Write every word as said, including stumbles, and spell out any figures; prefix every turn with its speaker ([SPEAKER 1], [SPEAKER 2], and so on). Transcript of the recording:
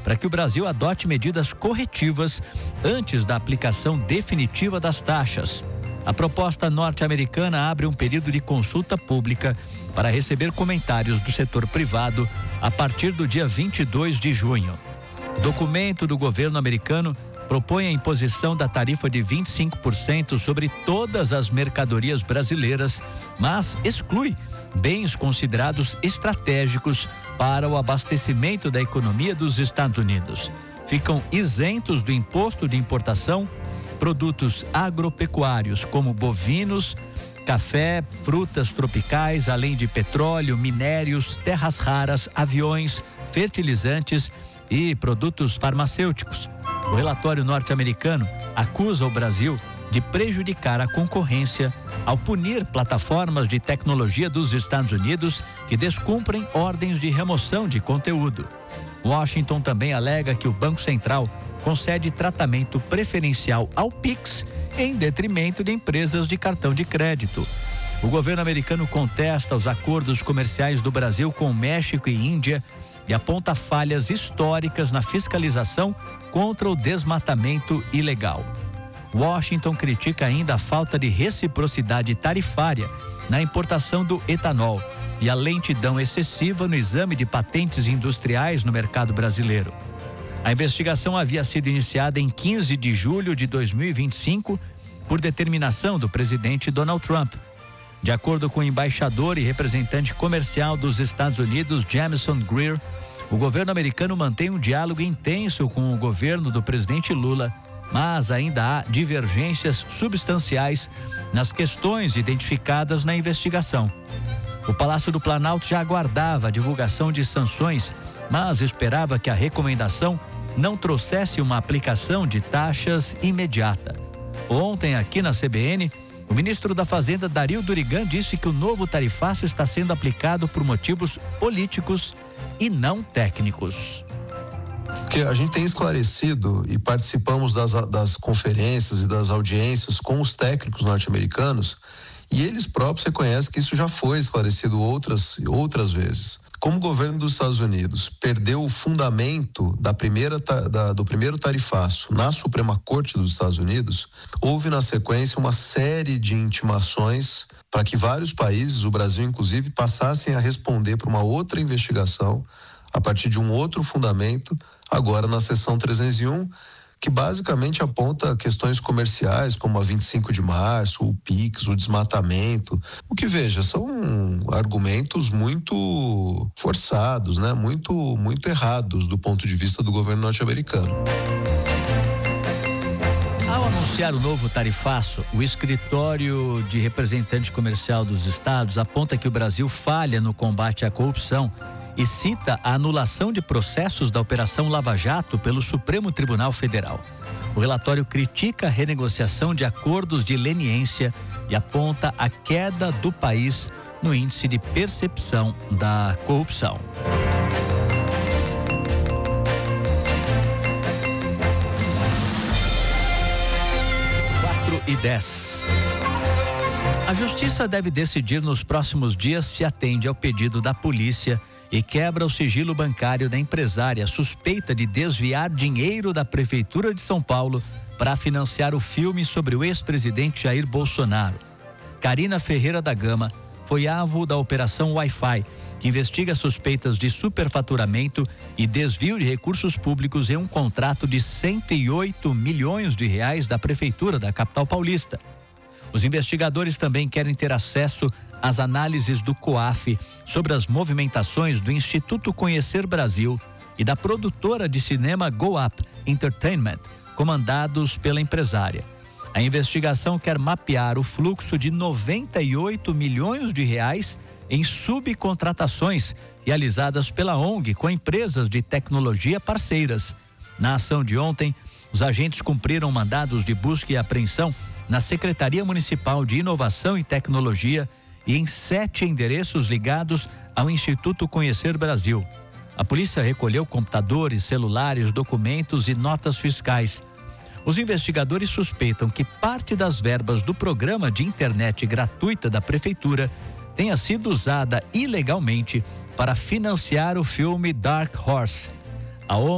[SPEAKER 1] para que o Brasil adote medidas corretivas antes da aplicação definitiva das taxas. A proposta norte-americana abre um período de consulta pública para receber comentários do setor privado a partir do dia vinte e dois de junho. O documento do governo americano propõe a imposição da tarifa de vinte e cinco por cento sobre todas as mercadorias brasileiras, mas exclui bens considerados estratégicos para o abastecimento da economia dos Estados Unidos. Ficam isentos do imposto de importação produtos agropecuários como bovinos, café, frutas tropicais, além de petróleo, minérios, terras raras, aviões, fertilizantes e produtos farmacêuticos. O relatório norte-americano acusa o Brasil de prejudicar a concorrência ao punir plataformas de tecnologia dos Estados Unidos que descumprem ordens de remoção de conteúdo. Washington também alega que o Banco Central concede tratamento preferencial ao Pix em detrimento de empresas de cartão de crédito. O governo americano contesta os acordos comerciais do Brasil com México e Índia e aponta falhas históricas na fiscalização contra o desmatamento ilegal. Washington critica ainda a falta de reciprocidade tarifária na importação do etanol e a lentidão excessiva no exame de patentes industriais no mercado brasileiro. A investigação havia sido iniciada em quinze de julho de dois mil e vinte e cinco por determinação do presidente Donald Trump. De acordo com o embaixador e representante comercial dos Estados Unidos, Jamieson Greer, o governo americano mantém um diálogo intenso com o governo do presidente Lula, mas ainda há divergências substanciais nas questões identificadas na investigação. O Palácio do Planalto já aguardava a divulgação de sanções, mas esperava que a recomendação não trouxesse uma aplicação de taxas imediata. Ontem, aqui na C B N, o ministro da Fazenda, Dario Durigan, disse que o novo tarifaço está sendo aplicado por motivos políticos e não técnicos.
[SPEAKER 2] Que a gente tem esclarecido e participamos das, das conferências e das audiências com os técnicos norte-americanos e eles próprios reconhecem que isso já foi esclarecido outras, outras vezes. Como o governo dos Estados Unidos perdeu o fundamento da primeira, da, do primeiro tarifaço na Suprema Corte dos Estados Unidos, houve na sequência uma série de intimações para que vários países, o Brasil inclusive, passassem a responder para uma outra investigação a partir de um outro fundamento, agora na seção trezentos e um, que basicamente aponta questões comerciais como a vinte e cinco de março, o Pix, o desmatamento. O que, veja, são argumentos muito forçados, né? Muito, muito errados do ponto de vista do governo norte-americano.
[SPEAKER 1] Ao anunciar o novo tarifaço, o escritório de representante comercial dos estados aponta que o Brasil falha no combate à corrupção e cita a anulação de processos da Operação Lava Jato pelo Supremo Tribunal Federal. O relatório critica a renegociação de acordos de leniência e aponta a queda do país no índice de percepção da corrupção. quatro e dez. A Justiça deve decidir nos próximos dias se atende ao pedido da polícia e quebra o sigilo bancário da empresária suspeita de desviar dinheiro da Prefeitura de São Paulo para financiar o filme sobre o ex-presidente Jair Bolsonaro. Karina Ferreira da Gama foi alvo da Operação Wi-Fi, que investiga suspeitas de superfaturamento e desvio de recursos públicos em um contrato de cento e oito milhões de reais da Prefeitura da capital paulista. Os investigadores também querem ter acesso às análises do COAF sobre as movimentações do Instituto Conhecer Brasil e da produtora de cinema Go Up Entertainment, comandados pela empresária. A investigação quer mapear o fluxo de noventa e oito milhões de reais em subcontratações realizadas pela O N G com empresas de tecnologia parceiras. Na ação de ontem, os agentes cumpriram mandados de busca e apreensão na Secretaria Municipal de Inovação e Tecnologia e em sete endereços ligados ao Instituto Conhecer Brasil. A polícia recolheu computadores, celulares, documentos e notas fiscais. Os investigadores suspeitam que parte das verbas do programa de internet gratuita da Prefeitura tenha sido usada ilegalmente para financiar o filme Dark Horse. A